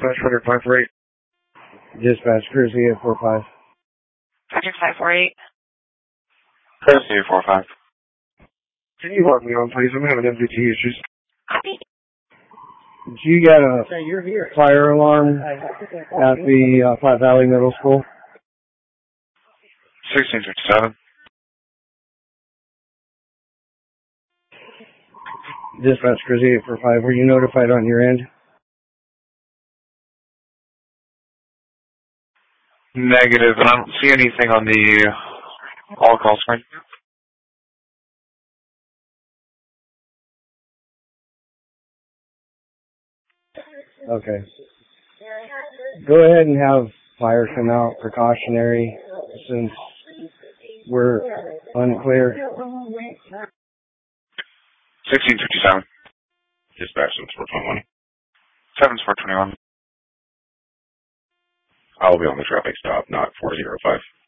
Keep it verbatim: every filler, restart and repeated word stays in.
Dispatch one five four eight. Dispatch, Cruise eight four five. Project five four eight. Cruise eight four five. Can you log me on, please? I'm having M V T issues. Copy. You got a fire alarm at the uh, Platte Valley Middle School? sixteen fifty-seven. Dispatch, Cruise eight four five. Were you notified on your end? Negative, and I don't see anything on the all call screen. Okay. Go ahead and have fire come out precautionary since we're unclear. sixteen fifty-seven. Dispatch seven four twenty-one. seven four twenty-one. I'll be on the traffic stop, not four zero five.